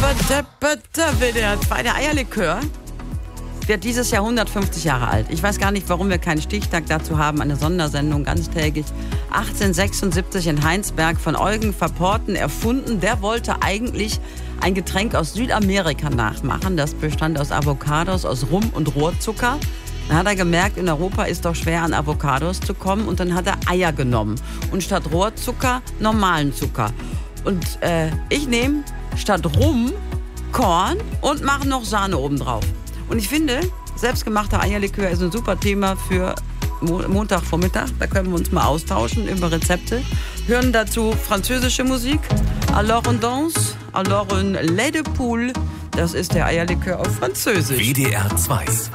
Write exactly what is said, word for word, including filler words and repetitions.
W D R zwei, der Eierlikör wird dieses Jahr hundertfünfzig Jahre alt. Ich weiß gar nicht, warum wir keinen Stichtag dazu haben, eine Sondersendung ganztägig. achtzehnhundertsechsundsiebzig in Heinsberg von Eugen Verporten erfunden. Der wollte eigentlich ein Getränk aus Südamerika nachmachen. Das bestand aus Avocados, aus Rum und Rohrzucker. Dann hat er gemerkt, in Europa ist doch schwer an Avocados zu kommen. Und dann hat er Eier genommen. Und statt Rohrzucker normalen Zucker. Und äh, ich nehme statt Rum Korn und mache noch Sahne obendrauf. Und ich finde, selbstgemachter Eierlikör ist ein super Thema für Mo- Montagvormittag. Da können wir uns mal austauschen über Rezepte. Hören dazu französische Musik. Alors on danse, alors un lait de poule. Das ist der Eierlikör auf Französisch. W D R zwei.